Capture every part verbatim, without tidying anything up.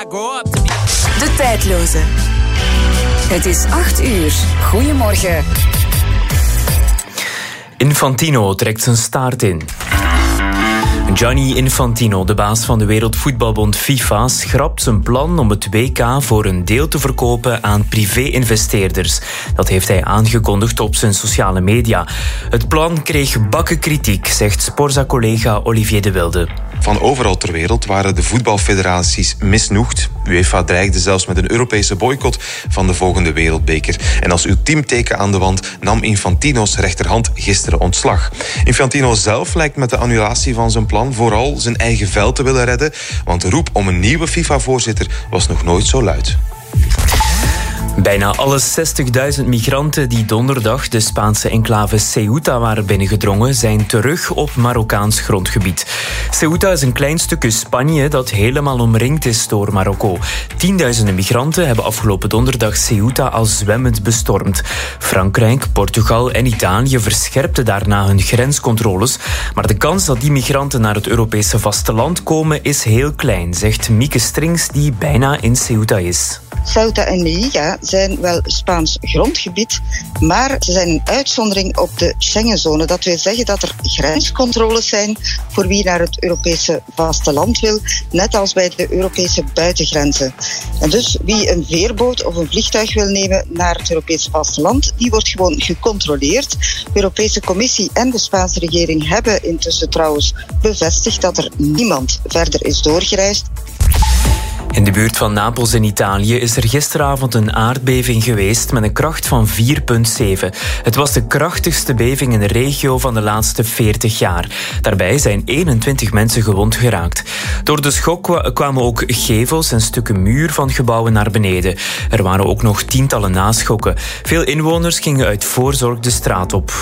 De tijdloze. Het is acht uur. Goedemorgen. Infantino trekt zijn staart in. Gianni Infantino, de baas van de Wereldvoetbalbond FIFA, schrapt zijn plan om het W K voor een deel te verkopen aan privé-investeerders. Dat heeft hij aangekondigd op zijn sociale media. Het plan kreeg bakken kritiek, zegt Sporza-collega Olivier de Wilde. Van overal ter wereld waren de voetbalfederaties misnoegd. UEFA dreigde zelfs met een Europese boycott van de volgende wereldbeker. En als ultiem teken aan de wand nam Infantino's rechterhand gisteren ontslag. Infantino zelf lijkt met de annulatie van zijn plan vooral zijn eigen vel te willen redden, want de roep om een nieuwe FIFA-voorzitter was nog nooit zo luid. Bijna alle zestigduizend migranten die donderdag de Spaanse enclave Ceuta waren binnengedrongen, zijn terug op Marokkaans grondgebied. Ceuta is een klein stukje Spanje dat helemaal omringd is door Marokko. Tienduizenden migranten hebben afgelopen donderdag Ceuta al zwemmend bestormd. Frankrijk, Portugal en Italië verscherpten daarna hun grenscontroles. Maar de kans dat die migranten naar het Europese vasteland komen is heel klein, zegt Mieke Strings, die bijna in Ceuta is. Ceuta en Melilla zijn wel Spaans grondgebied, maar ze zijn een uitzondering op de Schengenzone. Dat wil zeggen dat er grenscontroles zijn voor wie naar het Europese vasteland wil, net als bij de Europese buitengrenzen. En dus wie een veerboot of een vliegtuig wil nemen naar het Europese vasteland, die wordt gewoon gecontroleerd. De Europese Commissie en de Spaanse regering hebben intussen trouwens bevestigd dat er niemand verder is doorgereisd. In de buurt van Napels in Italië is er gisteravond een aardbeving geweest met een kracht van vier komma zeven. Het was de krachtigste beving in de regio van de laatste veertig jaar. Daarbij zijn eenentwintig mensen gewond geraakt. Door de schok kwamen ook gevels en stukken muur van gebouwen naar beneden. Er waren ook nog tientallen naschokken. Veel inwoners gingen uit voorzorg de straat op.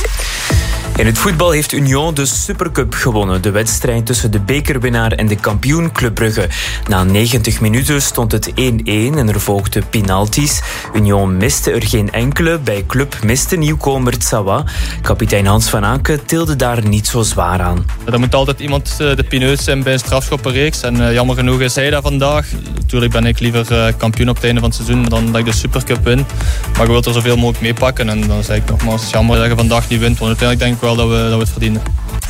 In het voetbal heeft Union de Supercup gewonnen. De wedstrijd tussen de bekerwinnaar en de kampioen Club Brugge. Na negentig minuten stond het één-één en er volgden penalties. Union miste er geen enkele. Bij Club miste nieuwkomer Tsawa. Kapitein Hans van Aken tilde daar niet zo zwaar aan. Er moet altijd iemand de pineus zijn bij een strafschoppenreeks. En uh, jammer genoeg is hij dat vandaag. Natuurlijk ben ik liever uh, kampioen op het einde van het seizoen dan dat ik de Supercup win. Maar ik wil er zoveel mogelijk meepakken. En dan zeg ik nogmaals, het is jammer dat je vandaag niet wint. Want uiteindelijk denk ik wel dat we, dat we het verdienen.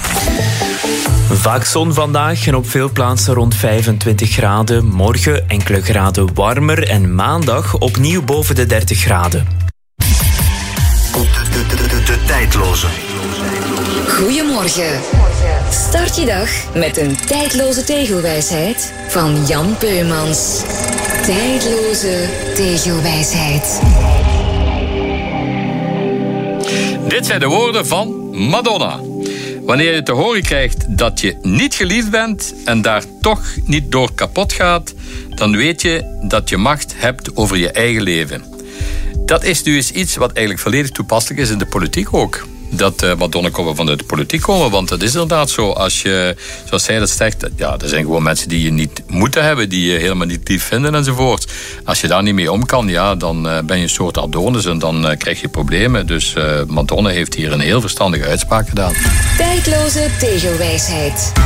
Vaak zon vandaag en op veel plaatsen rond vijfentwintig graden. Morgen enkele graden warmer en maandag opnieuw boven de dertig graden. De, de, de, de, de tijdloze. Goedemorgen. Start je dag met een tijdloze tegelwijsheid van Jan Peumans. Tijdloze tegelwijsheid. Dit zijn de woorden van Madonna. Wanneer je te horen krijgt dat je niet geliefd bent en daar toch niet door kapot gaat, dan weet je dat je macht hebt over je eigen leven. Dat is nu eens iets wat eigenlijk volledig toepasselijk is in de politiek ook. Dat uh, Madonna komen vanuit de politiek komen, want het is inderdaad zo. Als je, zoals zij dat zegt, ja, er zijn gewoon mensen die je niet moeten hebben, die je helemaal niet lief vinden enzovoort. Als je daar niet mee om kan, ja, dan uh, ben je een soort Adonis en dan uh, krijg je problemen. Dus uh, Madonna heeft hier een heel verstandige uitspraak gedaan. Tijdloze tegelwijsheid.